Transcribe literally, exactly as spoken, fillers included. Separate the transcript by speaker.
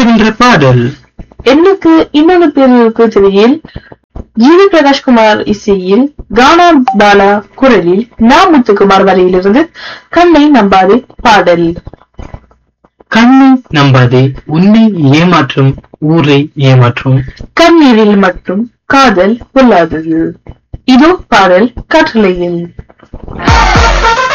Speaker 1: வருகின்ற பாடல்
Speaker 2: எனக்கு இன்னொரு பேருக்கு திரையில் ஜிவி பிரகாஷ்குமார் இசையில் கானா பாலா குரலில் நா முத்துக்குமார் வரையிலிருந்து கண்ணை நம்பாதே பாடல்.
Speaker 1: கண்ணை நம்பாதே, உன்னை ஏமாற்றும் ஊரை ஏமாற்றும்,
Speaker 2: கண்ணீரில் மட்டும் காதல் கொள்ளாதது. இதோ பாடல் காற்றலையில்.